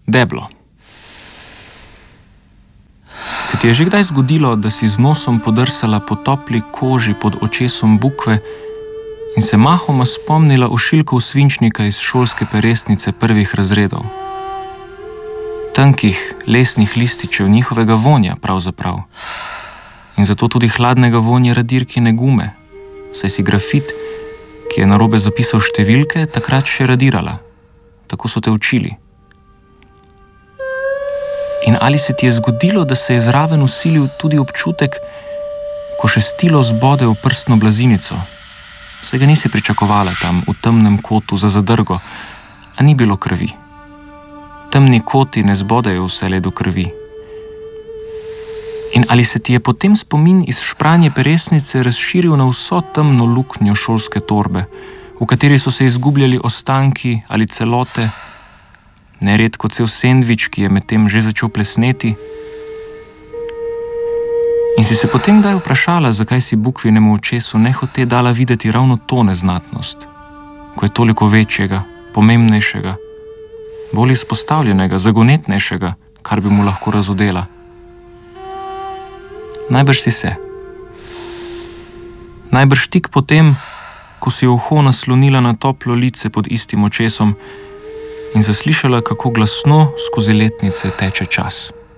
Deblo. Se ti je že kdaj zgodilo, da si z nosom podrsala po topli koži pod očesom bukve in se mahoma spomnila ošiljkov svinčnika iz šolske peresnice prvih razredov? Tankih, lesnih lističev, njihovega vonja pravzaprav. In zato tudi hladnega vonja radirkine gume, saj si grafit, ki je narobe zapisal številke, takrat še radirala. Tako so te učili. In ali se ti je zgodilo, da se je zraven usilil tudi občutek, ko še stilo zbode v prstno blazinico? Saj ga nisi pričakovala tam, v temnem kotu za zadrgo, a ni bilo krvi. Temni koti ne zbodejo vselej do krvi. In ali se ti je potem spomin iz špranje peresnice razširil na vso temno luknjo šolske torbe, v kateri so se izgubljali ostanki ali celote, neredko cel sendvič, ki je medtem že začel plesneti? In si se potem kdaj vprašala, zakaj si bukvinemu očesu nehote dala videti ravno to neznatnost, ko je toliko večjega, pomembnejšega, bolj izpostavljenega, zagonetnejšega, kar bi mu lahko razodela? Najbrž si se. Najbrž tik potem, ko si uho naslonila na toplo lice pod istim očesom in zaslišala, kako glasno skozi letnice teče čas.